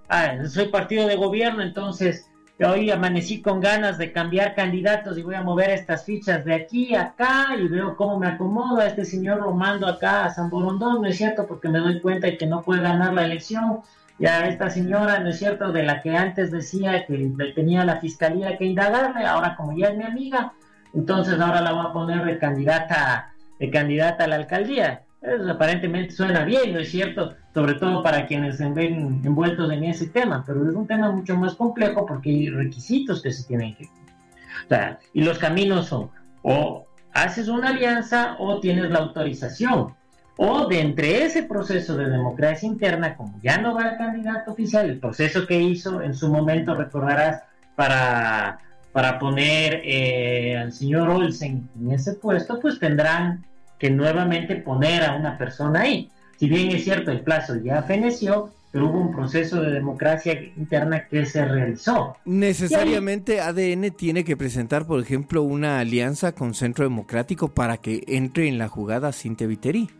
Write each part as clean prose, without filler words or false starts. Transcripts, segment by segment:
soy partido de gobierno, entonces hoy amanecí con ganas de cambiar candidatos y voy a mover estas fichas de aquí a acá y veo cómo me acomodo. A este señor lo mando acá a San Borondón, ¿no es cierto? Porque me doy cuenta de que no puede ganar la elección. Y a esta señora, ¿no es cierto?, de la que antes decía que tenía la fiscalía que indagarle, ahora como ya es mi amiga, entonces ahora la voy a poner de candidata a la alcaldía. Eso aparentemente suena bien, ¿no es cierto? Sobre todo para quienes se ven envueltos en ese tema, pero es un tema mucho más complejo porque hay requisitos que se tienen que... O sea, y los caminos son, o haces una alianza o tienes la autorización, o de entre ese proceso de democracia interna, como ya no va el candidato oficial, el proceso que hizo en su momento, recordarás, para poner al señor Olsen en ese puesto, pues tendrán que nuevamente poner a una persona ahí. Si bien es cierto, el plazo ya feneció, pero hubo un proceso de democracia interna que se realizó. Necesariamente ADN tiene que presentar, por ejemplo, una alianza con Centro Democrático para que entre en la jugada Cintia Viteri.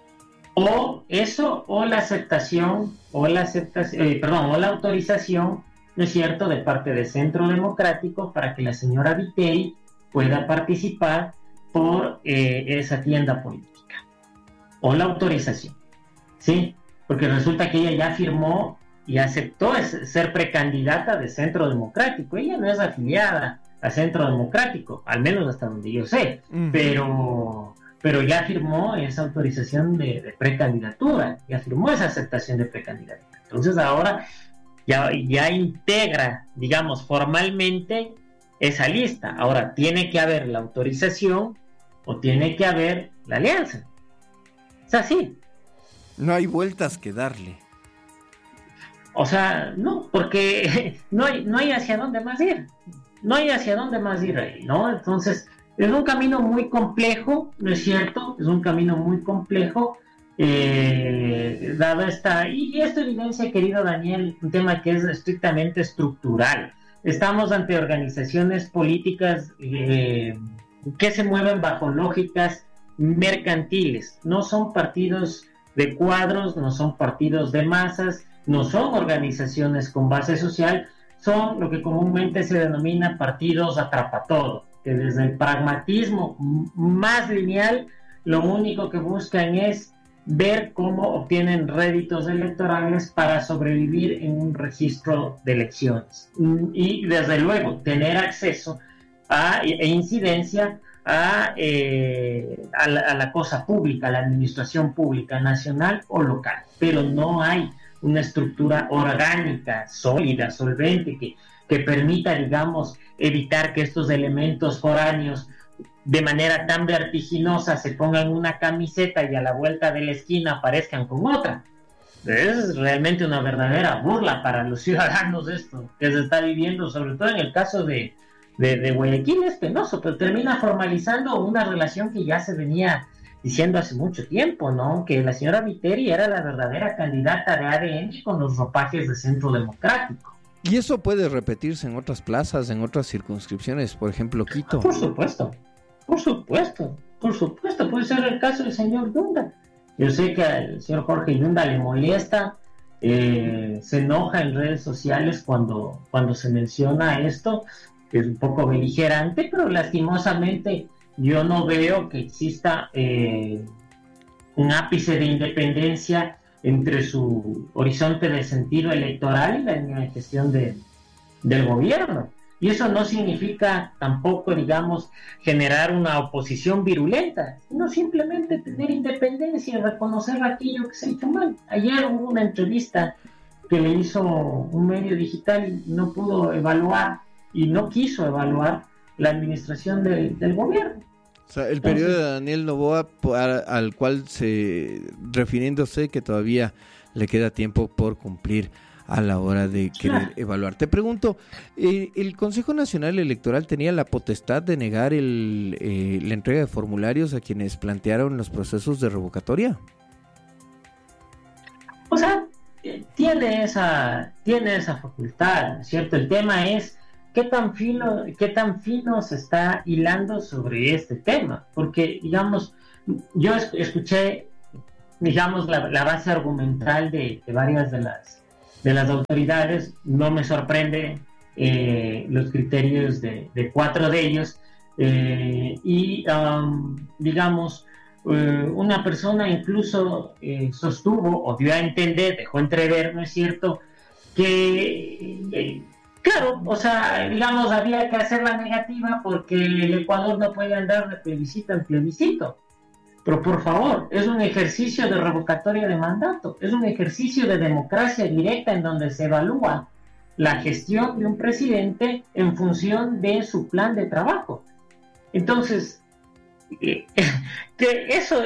O eso, o la aceptación, o la autorización, ¿no es cierto?, de parte del Centro Democrático para que la señora Viteri pueda participar por esa tienda política. O la autorización, ¿sí? Porque resulta que ella ya firmó y aceptó ser precandidata de Centro Democrático. Ella no es afiliada a Centro Democrático, al menos hasta donde yo sé, pero ya firmó esa autorización de precandidatura, ya firmó esa aceptación de precandidatura. Entonces ahora ya integra, digamos, formalmente esa lista. Ahora tiene que haber la autorización o tiene que haber la alianza. Es así. No hay vueltas que darle. O sea, no, porque no hay hacia dónde más ir. No hay hacia dónde más ir ahí, ¿no? Entonces, es un camino muy complejo, ¿no es cierto? Es un camino muy complejo, dado esta... Y esto evidencia, querido Daniel, un tema que es estrictamente estructural. Estamos ante organizaciones políticas que se mueven bajo lógicas mercantiles. No son partidos de cuadros, no son partidos de masas, no son organizaciones con base social, son lo que comúnmente se denomina partidos atrapatodo, que desde el pragmatismo más lineal lo único que buscan es ver cómo obtienen réditos electorales para sobrevivir en un registro de elecciones y desde luego tener acceso e incidencia a la cosa pública, a la administración pública nacional o local, pero no hay una estructura orgánica, sólida, solvente, que permita, digamos, evitar que estos elementos foráneos de manera tan vertiginosa se pongan una camiseta y a la vuelta de la esquina aparezcan con otra. Es realmente una verdadera burla para los ciudadanos esto que se está viviendo, sobre todo en el caso de Guayaquil. Es penoso, pero termina formalizando una relación que ya se venía diciendo hace mucho tiempo, ¿no? Que la señora Viteri era la verdadera candidata de ADN con los ropajes de Centro Democrático. ¿Y eso puede repetirse en otras plazas, en otras circunscripciones, por ejemplo, Quito? Por supuesto, puede ser el caso del señor Yunda. Yo sé que al señor Jorge Yunda le molesta, se enoja en redes sociales cuando se menciona esto, es un poco beligerante, pero lastimosamente yo no veo que exista un ápice de independencia entre su horizonte de sentido electoral y la línea de gestión del gobierno. Y eso no significa tampoco, digamos, generar una oposición virulenta, sino simplemente tener independencia y reconocer aquello que se ha hecho mal. Ayer hubo una entrevista que le hizo un medio digital y no pudo evaluar y no quiso evaluar la administración del gobierno. O sea, el periodo de Daniel Noboa, al cual refiriéndose que todavía le queda tiempo por cumplir a la hora de querer evaluar. Te pregunto, ¿el Consejo Nacional Electoral tenía la potestad de negar la entrega de formularios a quienes plantearon los procesos de revocatoria? O sea, tiene esa facultad, ¿cierto? El tema es qué tan fino se está hilando sobre este tema, porque, digamos, yo escuché, digamos, la base argumental de varias de de las autoridades. No me sorprende los criterios de 4 de ellos, y digamos, una persona incluso sostuvo o dio a entender, dejó entrever, ¿no es cierto?, que claro, o sea, digamos, había que hacer la negativa porque el Ecuador no puede andar de plebiscito en plebiscito. Pero por favor, es un ejercicio de revocatoria de mandato, es un ejercicio de democracia directa en donde se evalúa la gestión de un presidente en función de su plan de trabajo. Entonces, que eso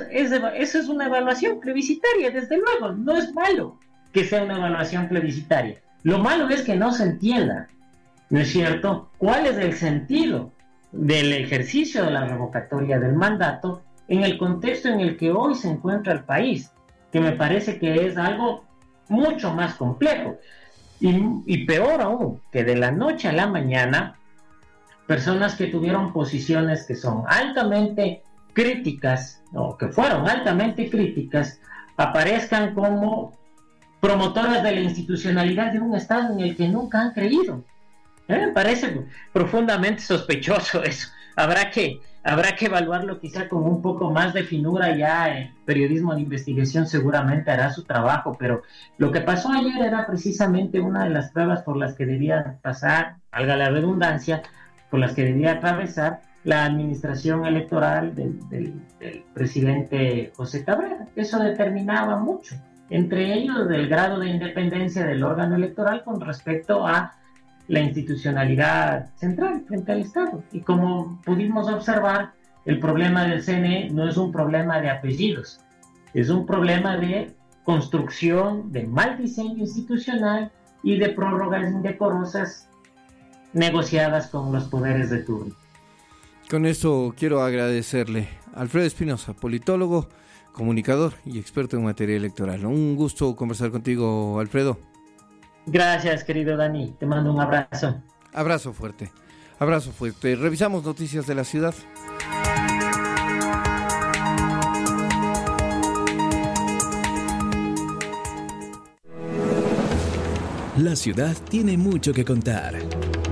es una evaluación plebiscitaria, desde luego, no es malo que sea una evaluación plebiscitaria. Lo malo es que no se entienda, ¿no es cierto?, cuál es el sentido del ejercicio de la revocatoria del mandato en el contexto en el que hoy se encuentra el país, que me parece que es algo mucho más complejo. Y peor aún, que de la noche a la mañana, personas que tuvieron posiciones que son altamente críticas, o que fueron altamente críticas, aparezcan como promotoras de la institucionalidad de un Estado en el que nunca han creído. Me parece profundamente sospechoso eso. Habrá que evaluarlo quizá con un poco más de finura. Ya el periodismo de investigación seguramente hará su trabajo, pero lo que pasó ayer era precisamente una de las pruebas por las que debía pasar, valga la redundancia, por las que debía atravesar la administración electoral del presidente José Cabrera. Eso determinaba mucho, entre ellos el grado de independencia del órgano electoral con respecto a la institucionalidad central frente al Estado. Y como pudimos observar, el problema del CNE no es un problema de apellidos, es un problema de construcción, de mal diseño institucional y de prórrogas indecorosas negociadas con los poderes de turno. Con eso quiero agradecerle a Alfredo Espinosa, politólogo, comunicador y experto en materia electoral. Un gusto conversar contigo, Alfredo. Gracias, querido Dani. Te mando un abrazo. Abrazo fuerte. Abrazo fuerte. Revisamos noticias de la ciudad. La ciudad tiene mucho que contar.